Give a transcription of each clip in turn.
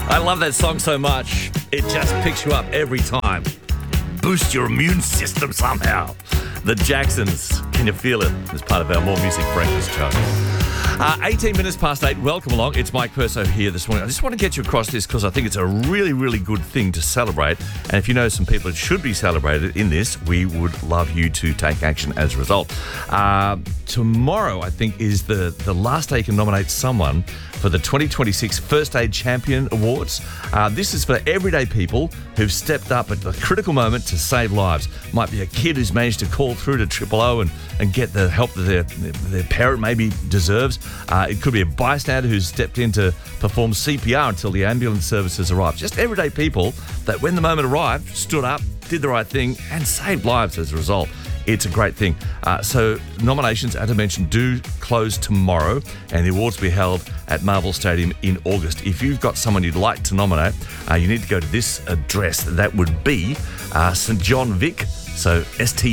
I love that song so much. It just picks you up every time. Boost your immune system somehow. The Jacksons, can you feel it? As part of our More Music Breakfast show. 18 minutes past 8. Welcome along. It's Mike Purso here this morning. I just want to get you across this because I think it's a really, really good thing to celebrate. And if you know some people that should be celebrated in this, we would love you to take action as a result. Tomorrow, I think, is the last day you can nominate someone for the 2026 First Aid Champion Awards. This is for everyday people who've stepped up at the critical moment to save lives. Might be a kid who's managed to call through to Triple O and get the help that their parent maybe deserves. It could be a bystander who's stepped in to perform CPR until the ambulance services arrive. Just everyday people that when the moment arrived, stood up, did the right thing and saved lives as a result. It's a great thing. So nominations, as I mentioned, do close tomorrow and the awards will be held at Marvel Stadium in August. If you've got someone you'd like to nominate, you need to go to this address. That would be St John Vic, so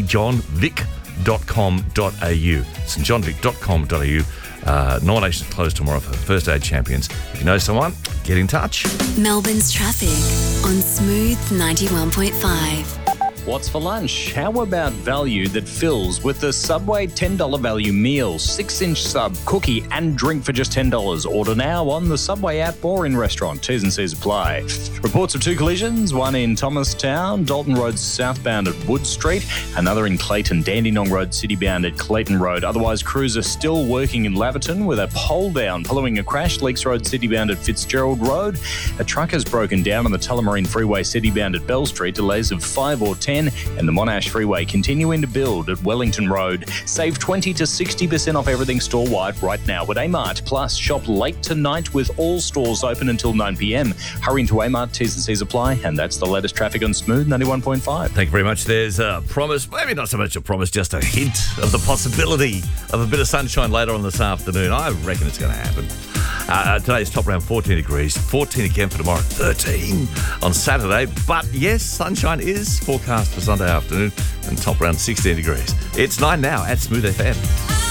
stjohnvic.com.au. stjohnvic.com.au. Nominations close tomorrow for First Aid Champions. If you know someone, get in touch. Melbourne's traffic on Smooth 91.5. What's for lunch? How about value that fills with the Subway $10 value meal, 6-inch sub, cookie and drink for just $10. Order now on the Subway app or in restaurant. T's and C's apply. Reports of 2 collisions, one in Thomastown, Dalton Road southbound at Wood Street, another in Clayton, Dandenong Road citybound at Clayton Road. Otherwise, crews are still working in Laverton with a pole down following a crash, Leaks Road citybound at Fitzgerald Road. A truck has broken down on the Tullamarine Freeway citybound at Bell Street, delays of 5 or 10. And the Monash Freeway continuing to build at Wellington Road. Save 20 to 60% off everything store-wide right now at Amart. Plus, shop late tonight with all stores open until 9 p.m. Hurry into Amart, T's and C's apply. And that's the latest traffic on Smooth 91.5. Thank you very much. There's a promise, maybe not so much a promise, just a hint of the possibility of a bit of sunshine later on this afternoon. I reckon it's going to happen. Today's top around 14 degrees, 14 again for tomorrow, 13 on Saturday. But yes, sunshine is forecast for Sunday afternoon and top around 16 degrees. It's 9 now at Smooth FM.